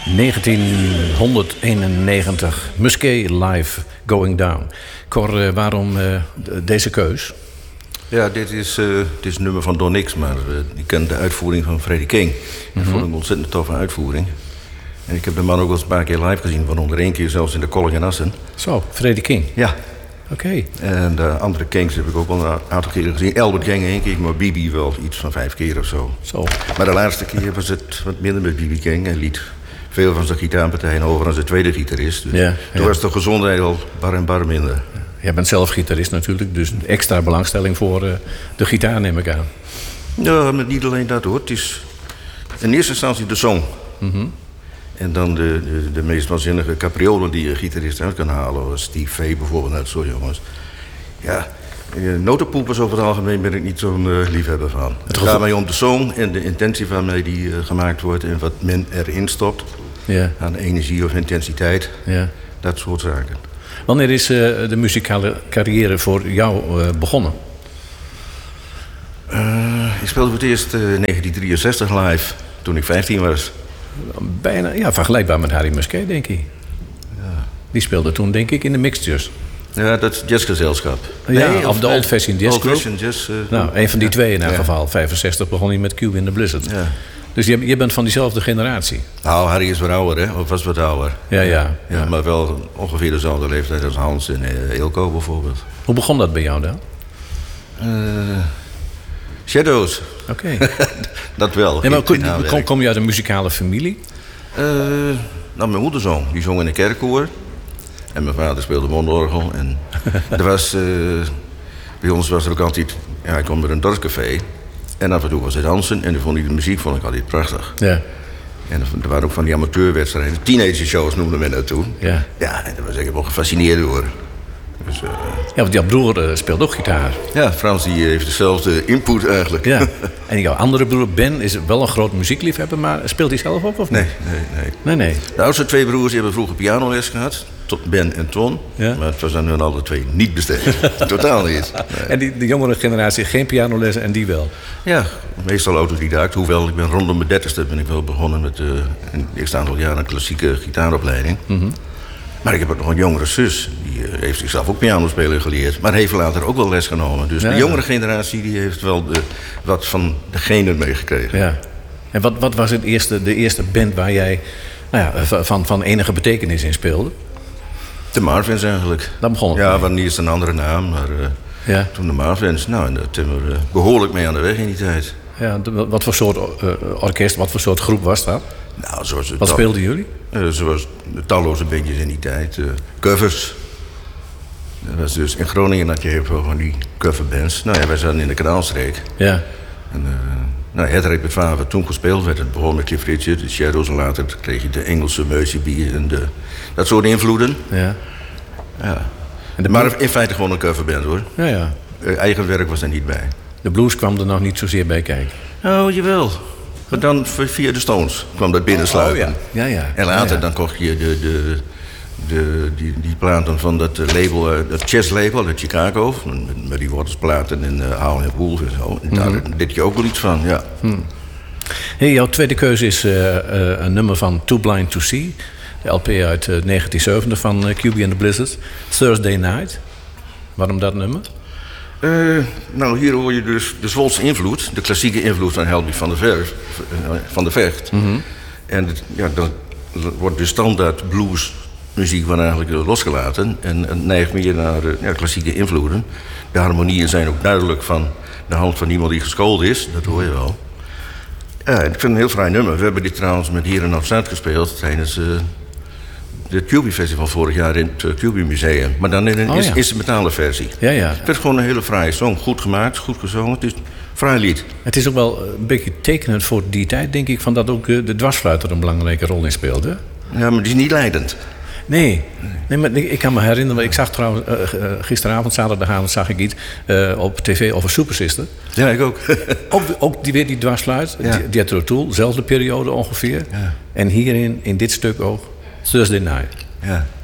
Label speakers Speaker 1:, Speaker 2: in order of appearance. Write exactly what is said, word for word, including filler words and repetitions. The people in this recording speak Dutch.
Speaker 1: negentienhonderdeenennegentig, Musquet live, Going Down. Cor, uh, waarom uh, deze keus?
Speaker 2: Ja, dit is, uh, dit is een nummer van Don Nix, maar uh, ik ken de uitvoering van Freddie King. Dat mm-hmm. vond ik een ontzettend toffe uitvoering. En ik heb de man ook wel eens een paar keer live gezien, waaronder één keer zelfs in de Kolling in Assen.
Speaker 1: Zo, Freddie King?
Speaker 2: Ja.
Speaker 1: Oké. Okay.
Speaker 2: En de andere Kings heb ik ook wel een aantal keren gezien. Albert Gang één keer, maar B B wel iets van vijf keer of zo.
Speaker 1: Zo.
Speaker 2: Maar de laatste keer was het wat minder met B B King. Hij liet veel van zijn gitaarpartijen over aan zijn tweede gitarist. Dus
Speaker 1: ja,
Speaker 2: toen
Speaker 1: ja.
Speaker 2: was de gezondheid al bar en bar minder.
Speaker 1: Jij bent zelf gitarist natuurlijk, dus extra belangstelling voor uh, de gitaar neem ik aan.
Speaker 2: Ja, maar niet alleen dat hoor. Het is in eerste instantie de song. Mm-hmm. En dan de, de, de meest waanzinnige capriolen die een gitarist uit kan halen. Steve Vai bijvoorbeeld, net zo jongens. Ja, notenpoepers over het algemeen ben ik niet zo'n uh, liefhebber van. Het gaat mij om de song en de intentie waarmee die uh, gemaakt wordt en wat men erin stopt. Ja. Aan energie of intensiteit. Ja. Dat soort zaken.
Speaker 1: Wanneer is uh, de muzikale carrière voor jou uh, begonnen?
Speaker 2: Uh, ik speelde voor het eerst uh, negentien drieënzestig live, toen ik vijftien was.
Speaker 1: Bijna, ja, vergelijkbaar met Harry Musquet, denk ik. Ja. Die speelde toen, denk ik, in de Mixtures.
Speaker 2: Ja, dat is jazzgezelschap.
Speaker 1: Ja, nee, of de Old Fashioned Jazz Group.
Speaker 2: Old Jazz, uh,
Speaker 1: nou, een van die twee in elk ja. geval. vijfenzestig begon hij met Cuba in the Blizzard. Ja. Dus je, je bent van diezelfde generatie.
Speaker 2: Nou, Harry is wat ouder, hè? Of was wat ouder.
Speaker 1: Ja, ja,
Speaker 2: ja.
Speaker 1: ja.
Speaker 2: Maar wel ongeveer dezelfde leeftijd als Hans en uh, Eelco bijvoorbeeld.
Speaker 1: Hoe begon dat bij jou dan?
Speaker 2: Uh, Shadows.
Speaker 1: Oké. Okay.
Speaker 2: Dat wel.
Speaker 1: Ja, maar kom, kom je uit een muzikale familie?
Speaker 2: Uh, nou, mijn moeder zong. Die zong in een kerkkoor. En mijn vader speelde mondorgel. En er was, uh, bij ons was er ook altijd... Ja, ik kwam met een dorpscafé. En af en toe was het dansen. En dan vond ik de muziek vond ik altijd prachtig. Ja. En er waren ook van die amateurwedstrijden. Teenager shows noemden men dat toen. Ja. Ja, en daar was ik wel gefascineerd door. Dus, uh,
Speaker 1: ja, want jouw broer uh, speelt ook gitaar.
Speaker 2: Ja, Frans die heeft dezelfde input eigenlijk.
Speaker 1: Ja. En jouw andere broer Ben is wel een groot muziekliefhebber, maar speelt hij zelf ook of niet?
Speaker 2: Nee, nee, nee.
Speaker 1: nee, nee.
Speaker 2: De oudste twee broers hebben vroeger pianoles gehad. Tot Ben en Ton. Ja? Maar het was aan hun alle twee niet besteed. Totaal niet. Nee.
Speaker 1: En die, de jongere generatie geen pianoles en die wel?
Speaker 2: Ja, meestal autodidact. Hoewel, ik ben rondom mijn dertigste ben ik wel begonnen met uh, een eerste aantal jaren een klassieke gitaaropleiding. Mm-hmm. Maar ik heb ook nog een jongere zus. Die uh, heeft zichzelf ook pianospelen geleerd. Maar heeft later ook wel les genomen. Dus ja, de jongere ja. generatie die heeft wel de, wat van de genen meegekregen.
Speaker 1: Ja. En wat, wat was het eerste, de eerste band waar jij nou ja, van, van enige betekenis in speelde?
Speaker 2: De Marvins eigenlijk.
Speaker 1: Dat begon het.
Speaker 2: Ja, van eerst een andere naam. Maar uh, ja. toen de Marvins. Nou, en daar hebben we uh, behoorlijk mee aan de weg in die tijd.
Speaker 1: Ja, de, wat voor soort uh, orkest, wat voor soort groep was dat?
Speaker 2: Nou, zoals
Speaker 1: wat speelden jullie?
Speaker 2: Uh, zoals de talloze bandjes in die tijd. Uh, covers. Dat was dus in Groningen had je heel veel van die coverbands. Nou ja, wij zaten in de Kanaalstreek. Ja. En, uh, nou, het repertoire wat toen gespeeld werd, het begon met Cliff Richard, de Shadows en later kreeg je de Engelse Mercy Beat en de, dat soort invloeden. Ja. Ja. En de maar in feite gewoon een coverband hoor. Ja, ja. Uh, eigen werk was er niet bij.
Speaker 1: De blues kwam er nog niet zozeer bij kijken?
Speaker 2: Oh, jawel. Maar dan via de Stones kwam dat binnensluipen.
Speaker 1: Oh, ja. Ja, ja.
Speaker 2: En later
Speaker 1: ja, ja.
Speaker 2: dan kocht je de, de, de, die, die platen van dat label, dat jazzlabel uit Chicago. Met, met die wortelsplaten en uh, Howl and Wolf en zo. En daar mm-hmm. deed je ook wel iets van, ja.
Speaker 1: Hmm. Hey, jouw tweede keuze is uh, uh, een nummer van Too Blind to See. De L P uit uh, negentien zeventig van uh, Cuba and the Blizzard. Thursday Night. Waarom dat nummer?
Speaker 2: Uh, nou, hier hoor je dus de Zwolse invloed. De klassieke invloed van Helmut van der Verf, van der Vecht. Mm-hmm. En het, ja, dan wordt de standaard bluesmuziek van eigenlijk losgelaten. En het neigt meer naar uh, ja, klassieke invloeden. De harmonieën zijn ook duidelijk van de hand van iemand die geschoold is. Dat hoor je wel. Ja, ik vind het een heel fraai nummer. We hebben dit trouwens met Hier en Noord-Zuid gespeeld tijdens uh, het Cuby Festival vorig jaar in het Cuby Museum. Maar dan in een oh, ja. instrumentale versie. Ja, ja. Het is gewoon een hele fraaie song. Goed gemaakt, goed gezongen. Het is een fraai lied.
Speaker 1: Het is ook wel een beetje tekenend voor die tijd, denk ik, van dat ook de dwarsfluit er een belangrijke rol in speelde.
Speaker 2: Ja, maar die is niet leidend.
Speaker 1: Nee, nee maar ik kan me herinneren, ik zag trouwens uh, gisteravond, zaterdagavond, zag ik iets uh, op tv over Super Sister.
Speaker 2: Ja, ik ook.
Speaker 1: ook, ook die, weer die dwarsfluit, ja. die, die had er toe, zelfde periode ongeveer. Ja. En hierin, in dit stuk ook, Thursday Night.
Speaker 2: Ja.